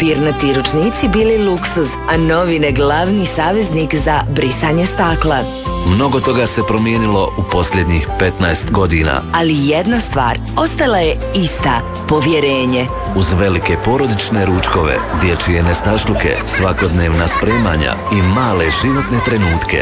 papirnati ručnici bili luksuz, a novine glavni saveznik za brisanje stakla. Mnogo toga se promijenilo u posljednjih 15 godina. Ali jedna stvar ostala je ista, povjerenje. Uz velike porodične ručkove, dječje nestašluke, svakodnevna spremanja i male životne trenutke,